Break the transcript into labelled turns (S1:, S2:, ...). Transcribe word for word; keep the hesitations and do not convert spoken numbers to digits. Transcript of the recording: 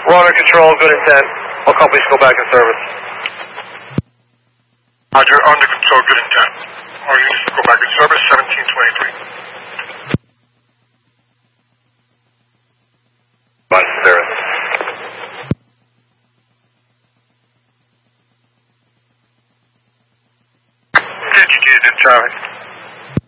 S1: We're under control, good intent. All companies go back in service.
S2: Roger, under control, good intent. All units go back in service, seventeen twenty-three.
S1: Back in service.
S2: K G K, in traffic.